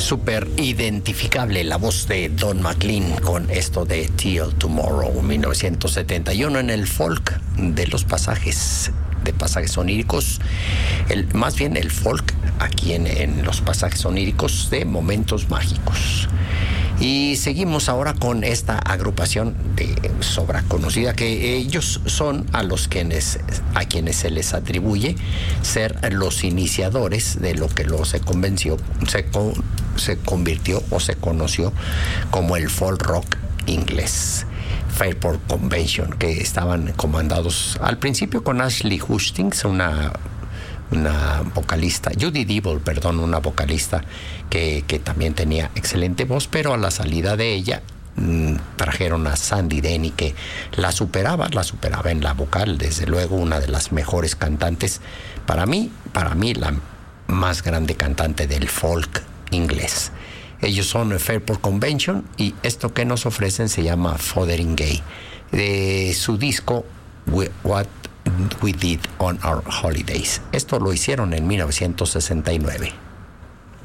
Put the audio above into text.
súper identificable la voz de Don McLean con esto de Till Tomorrow, 1971, en el folk de los pasajes oníricos, más bien el folk aquí en los pasajes oníricos de Momentos Mágicos. Y seguimos ahora con esta agrupación de sobra conocida, que ellos son a quienes se les atribuye ser los iniciadores de lo que luego se convirtió o se conoció como el folk rock inglés. Fairport Convention, que estaban comandados al principio con Ashley Hustings, una vocalista, Judy Devil, una vocalista que también tenía excelente voz, pero a la salida de ella trajeron a Sandy Denny, que la superaba en la vocal, desde luego una de las mejores cantantes, para mí la más grande cantante del folk inglés. Ellos son Fairport Convention y esto que nos ofrecen se llama Fotheringay, de su disco What We Did on Our Holidays. Esto lo hicieron en 1969.